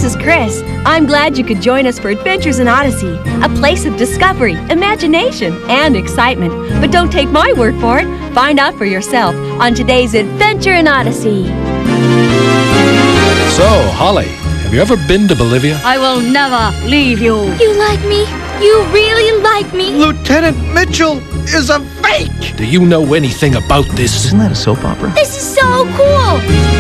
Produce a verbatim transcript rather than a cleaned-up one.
is Chris. I'm glad you could join us for Adventures in Odyssey, a place of discovery, imagination, and excitement. But don't take my word for it. Find out for yourself on today's Adventure in Odyssey. So, Holly, have you ever been to Bolivia? I will never leave you. You like me? You really like me? Lieutenant Mitchell is a fake! Do you know anything about this? Isn't that a soap opera? This is so cool!